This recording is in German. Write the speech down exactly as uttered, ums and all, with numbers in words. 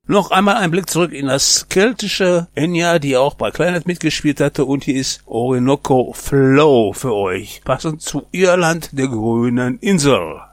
Noch einmal ein Blick zurück in das keltische Enya, die auch bei Kleinheit mitgespielt hatte, und hier ist Orinoco Flow für euch, passend zu Irland der grünen Insel.